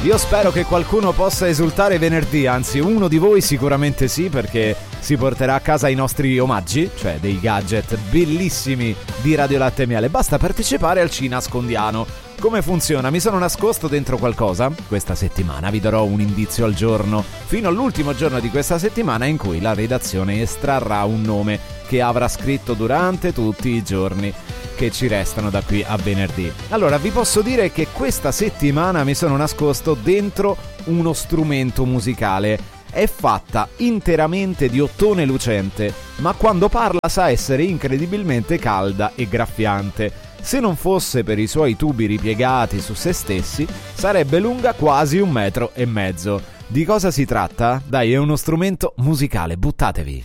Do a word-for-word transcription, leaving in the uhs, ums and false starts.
Io spero che qualcuno possa esultare venerdì, anzi uno di voi sicuramente sì, perché si porterà a casa i nostri omaggi, cioè dei gadget bellissimi di Radio Latte e Miele. Basta partecipare al Ci Nascondiano. Come funziona? Mi sono nascosto dentro qualcosa questa settimana, vi darò un indizio al giorno, fino all'ultimo giorno di questa settimana in cui la redazione estrarrà un nome che avrà scritto durante tutti i giorni che ci restano da qui a venerdì. Allora, vi posso dire che questa settimana mi sono nascosto dentro uno strumento musicale. È fatta interamente di ottone lucente, ma quando parla sa essere incredibilmente calda e graffiante. Se non fosse per i suoi tubi ripiegati su se stessi, sarebbe lunga quasi un metro e mezzo. Di cosa si tratta? Dai, è uno strumento musicale, buttatevi.